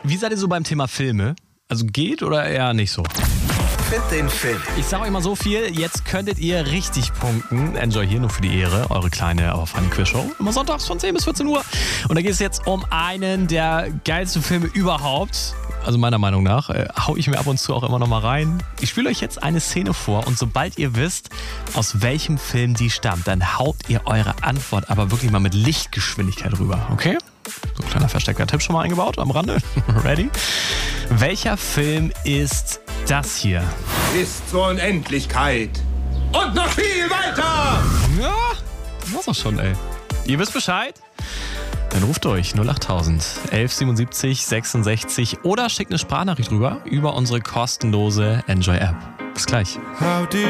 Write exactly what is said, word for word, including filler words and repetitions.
Wie seid ihr so beim Thema Filme? Also geht oder eher nicht so? Find den Film. Ich sage euch mal so viel, jetzt könntet ihr richtig punkten. Enjoy hier nur für die Ehre, eure kleine, aber funny Quiz-Show. Immer sonntags von zehn bis vierzehn Uhr. Und da geht es jetzt um einen der geilsten Filme überhaupt. Also meiner Meinung nach, äh, hau ich mir ab und zu auch immer noch mal rein. Ich spiele euch jetzt eine Szene vor und sobald ihr wisst, aus welchem Film die stammt, dann haut ihr eure Antwort aber wirklich mal mit Lichtgeschwindigkeit rüber, okay? So ein kleiner versteckter Tipp schon mal eingebaut am Rande. Ready? Welcher Film ist das hier? Bis zur Unendlichkeit. Und noch viel weiter! Ja, das war's auch schon, ey. Ihr wisst Bescheid? Dann ruft durch null achttausend elf siebenundsiebzig sechsundsechzig oder schickt eine Sprachnachricht rüber über unsere kostenlose Enjoy-App. Bis gleich.